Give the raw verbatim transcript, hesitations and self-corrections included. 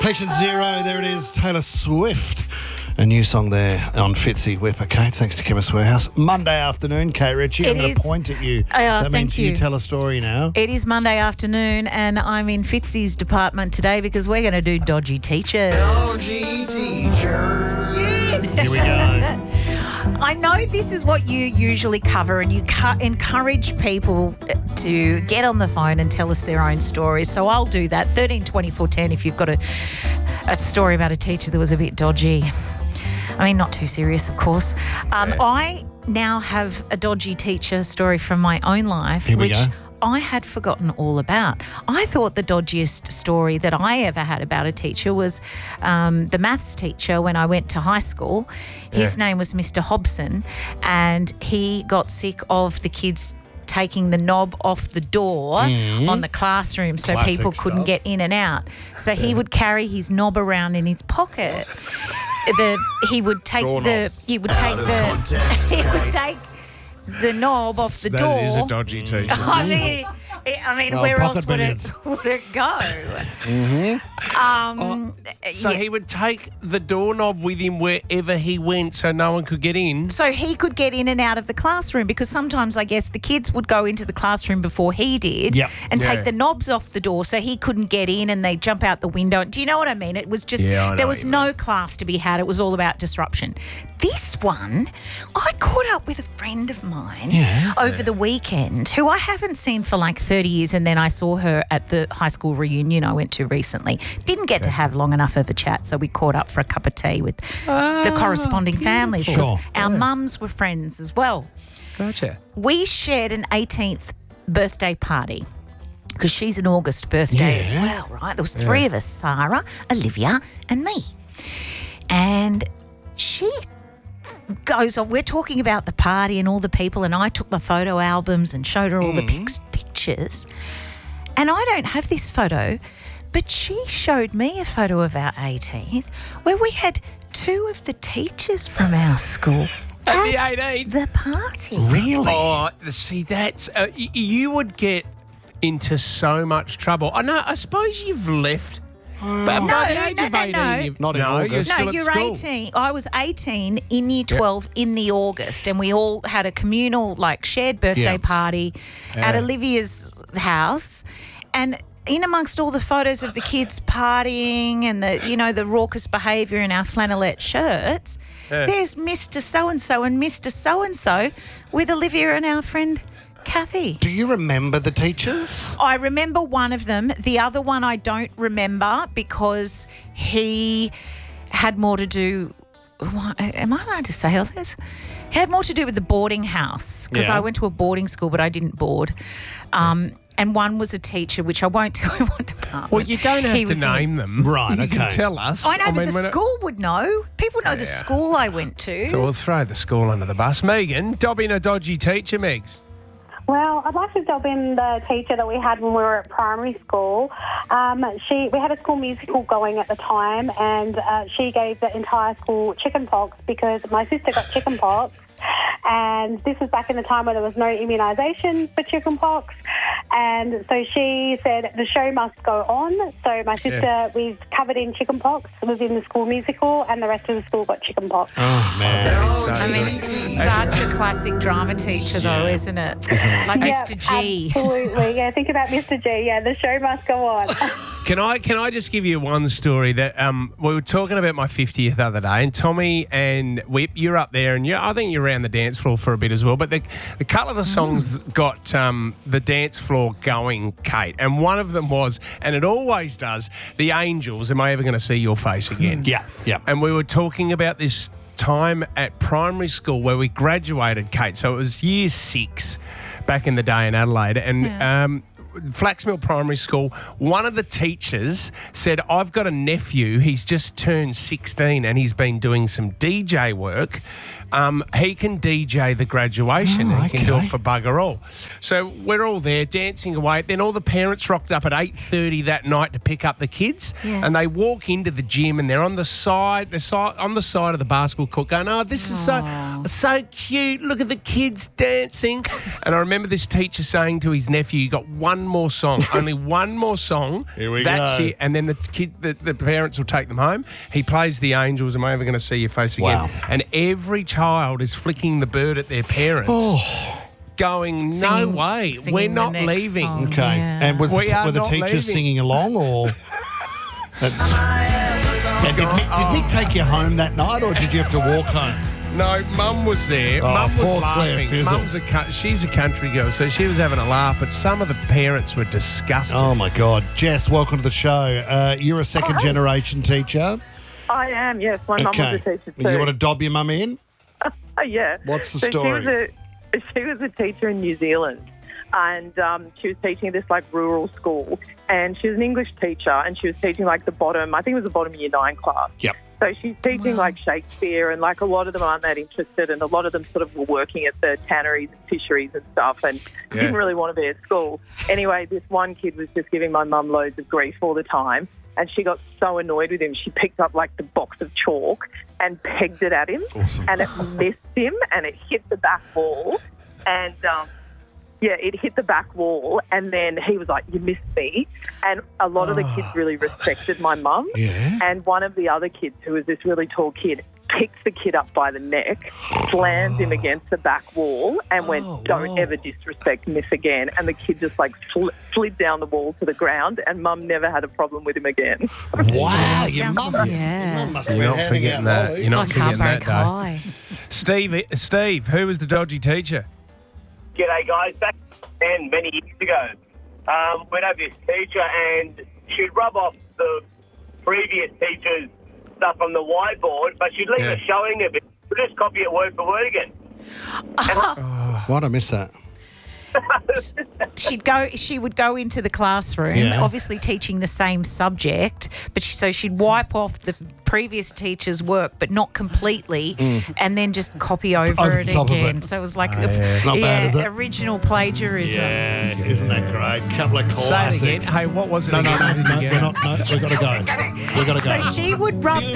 Patient Zero, there it is, Taylor Swift. A new song there on Fitzy Whipper, Kate, thanks to Chemist Warehouse. Monday afternoon, Kate Ritchie, I'm going to point at you. Uh, that thank means you. you tell a story now. It is Monday afternoon and I'm in Fitzy's department today because we're going to do Dodgy Teachers. Dodgy Teachers. Yes. Here we go. I know this is what you usually cover and you cu- encourage people to get on the phone and tell us their own stories. So I'll do that. thirteen twenty-four ten if you've got a, a story about a teacher that was a bit dodgy. I mean, not too serious, of course. Um, Yeah. I now have a dodgy teacher story from my own life, Here we which go. I had forgotten all about. I thought the dodgiest story that I ever had about a teacher was um, the maths teacher when I went to high school. His Yeah. name was Mister Hobson, and he got sick of the kids taking the knob off the door on the classroom so Classic people couldn't stuff. get in and out. So he would carry his knob around in his pocket. The he would take Door the knob. he would take of the context, he would Kate. take the knob off the That door. is a dodgy teacher. I mean, I mean, Well, where pocket else would billiards. it would it go? Um, So yeah. he would take the doorknob with him wherever he went so no one could get in. So he could get in and out of the classroom because sometimes I guess the kids would go into the classroom before he did Yep. and Yeah. take the knobs off the door so he couldn't get in and they'd jump out the window. Do you know what I mean? It was just, Yeah, I know there what was you no class to be had. It was all about disruption. This one, I caught up with a friend of mine Yeah. over the weekend who I haven't seen for like thirty years, and then I saw her at the high school reunion I went to recently. Didn't get to have long enough of a chat, so we caught up for a cup of tea with the corresponding families. 'cause Sure. Our mums were friends as well. Gotcha. We shared an eighteenth birthday party because she's an August birthday as Yeah. well, right? There was three of us, Sarah, Olivia and me. And she goes on, we're talking about the party and all the people, and I took my photo albums and showed her all the pic- pictures. And I don't have this photo, but she showed me a photo of our eighteenth where we had two of the teachers from our school At the eighteenth? the party. Really? Oh, see, that's uh, y- you would get into so much trouble. I know. I suppose you've left, but No, by the age no, of no, eighteen, no. you've Not in no, August. You're No, still at you're school. eighteen. I was eighteen in year twelve in the August, and we all had a communal, like, shared birthday Yes. party at Yeah. Olivia's house. And in amongst all the photos of the kids partying and the, you know, the raucous behaviour in our flannelette shirts, there's Mister So-and-so and Mister So-and-so with Olivia and our friend Kathy. Do you remember the teachers? I remember one of them. The other one I don't remember because he had more to do. What, am I allowed to say all this? He had more to do with the boarding house because Yeah. I went to a boarding school, but I didn't board. Um, and one was a teacher, which I won't tell you what department. Well, you don't have he to was in. name them. Right, You can okay. tell us. I know, but mean, the when it- school would know. People know the Yeah. school I went to. So we'll throw the school under the bus. Megan, dobbing a dodgy teacher, Megs. Well, I'd like to delve in the teacher that we had when we were at primary school. Um, she, we had a school musical going at the time, and uh, she gave the entire school chicken pox because my sister got chicken pox. And this was back in the time where there was no immunisation for chicken pox. And so she said the show must go on. So my sister Yeah. was covered in chicken pox, was in the school musical, and the rest of the school got chicken pox. Oh, man. So I mean, such a classic drama teacher, though, isn't it? Like Yeah, Mister G. Absolutely. Yeah, think about Mister G. Yeah, the show must go on. Can I can I just give you one story that um we were talking about my fiftieth the other day, and Tommy and Whip, you're up there, and you I think you're around the dance floor for a bit as well. But the a couple of the songs that got um the dance floor going, Kate, and one of them was, and it always does, the Angels. Am I ever going to see your face again? Yeah, yeah. And we were talking about this time at primary school where we graduated, Kate. So it was year six back in the day in Adelaide, and. Yeah. Um, Flaxmill Primary School, one of the teachers said, I've got a nephew, he's just turned sixteen and he's been doing some D J work um, he can D J the graduation. Oh, and he can do okay. it for bugger all. So we're all there dancing away. Then all the parents rocked up at eight thirty that night to pick up the kids, Yeah. and they walk into the gym and they're on the side, they're si- on the side of the basketball court, going, "Oh, this is so so cute. Look at the kids dancing." And I remember this teacher saying to his nephew, "You got one more song, only one more song. Here we That's go. it." And then the kid, the, the parents will take them home. He plays the Angels. Am I ever going to see your face again? Wow. And every child is flicking the bird at their parents, going, "No Singing- way, singing we're the not next leaving." song. Okay. Yeah. And was We the, are were the not teachers leaving. singing along or? And did, Mick, did Mick take you home that night or did you have to walk home? No, Mum was there. Oh, Mum poor was Claire laughing. Fizzle. Mum's a cou- she's a country girl, so she was having a laugh. But some of the parents were disgusted. Oh my God. Jess, welcome to the show. Uh, you're a second hi. generation teacher. I am, yes. My mum was a teacher too. You want to dob your mum in? Oh, yeah. What's the so story? She was, a, she was a teacher in New Zealand, and um, she was teaching this like rural school, and she was an English teacher, and she was teaching like the bottom, I think it was the bottom year nine class. Yep. So she's teaching like Shakespeare, and like a lot of them aren't that interested, and a lot of them sort of were working at the tanneries and fisheries and stuff, and Yeah. didn't really want to be at school. Anyway, this one kid was just giving my mum loads of grief all the time, and she got so annoyed with him, she picked up like the box of chalk and pegged it at him, Awesome. and it missed him, and it hit the back wall, and um, yeah, it hit the back wall, and then he was like, "You missed me," and a lot of the kids really respected my mum, Yeah. and one of the other kids, who was this really tall kid, picks the kid up by the neck, slams him against the back wall, and went, "Don't ever disrespect Miss again." And the kid just like sl- slid down the wall to the ground, and Mum never had a problem with him again. Wow. Your sounds mum, like- your yeah. mum must have You're been not handing forgetting out that. lollies. You're not Like forgetting that, Heartbreak though. High. Steve, Steve, who was the dodgy teacher? G'day, guys. Back then, many years ago, um, we'd have this teacher and she'd rub off the previous teacher's stuff on the whiteboard, but she'd leave Yeah. us showing a bit. We'd just copy it word for word again. Why'd I miss that? She'd go. She would go into the classroom, Yeah. obviously teaching the same subject, but she, so she'd wipe off the previous teacher's work, but not completely, and then just copy over, Over it the top of again. it. So it was like, It's not yeah, bad, is it? original plagiarism. Yeah, isn't that great? Couple of Say classics. it again. Hey, what was it No, no, again? no, no, we're not, no, we've got to go. We've got to So go. she would rub